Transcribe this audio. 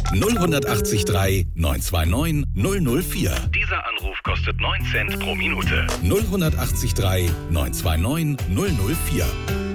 08039 929 004. Dieser Anruf kostet 9 Cent pro Minute. 08039 929 004.